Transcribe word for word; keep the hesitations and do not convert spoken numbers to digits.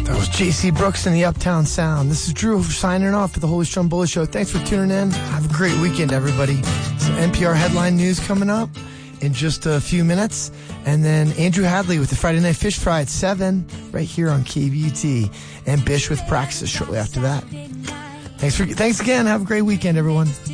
That was J C Brooks and the Uptown Sound. This is Drew signing off for the Holy Stromboli Show. Thanks for tuning in. Have a great weekend, everybody. Some N P R headline news coming up in just a few minutes. And then Andrew Hadley with the Friday Night Fish Fry at seven right here on K B U T. And Bish with Praxis shortly after that. Thanks for, thanks again. Have a great weekend, everyone.